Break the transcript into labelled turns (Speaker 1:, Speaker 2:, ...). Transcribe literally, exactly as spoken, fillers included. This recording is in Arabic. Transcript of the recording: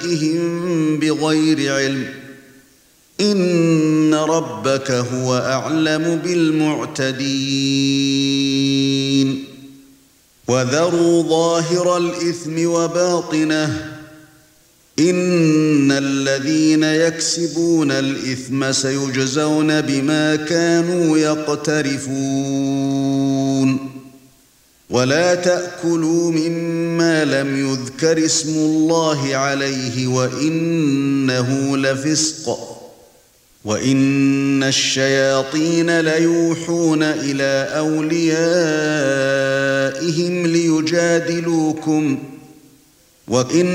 Speaker 1: بغير علم إن ربك هو أعلم بالمعتدين وذروا ظاهر الإثم وباطنه إن الذين يكسبون الإثم سيجزون بما كانوا يقترفون ولا تأكلوا مما لم يذكر اسم الله عليه وإنه لفسق وإن الشياطين ليوحون إلى أوليائهم ليجادلوكم وإن